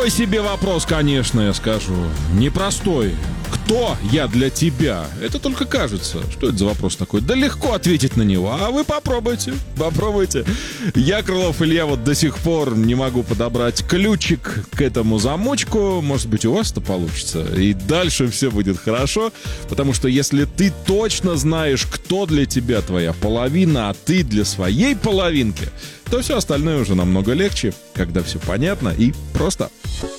Такой себе вопрос, конечно, я скажу. Непростой. Кто я для тебя? Это только кажется. Что это за вопрос такой? Да легко ответить на него. А вы попробуйте. Попробуйте. Я, Крылов Илья, вот до сих пор не могу подобрать ключик к этому замочку. Может быть, у вас-то получится. И дальше все будет хорошо. Потому что если ты точно знаешь, кто для тебя твоя половина, а ты для своей половинки, то все остальное уже намного легче, когда все понятно и просто.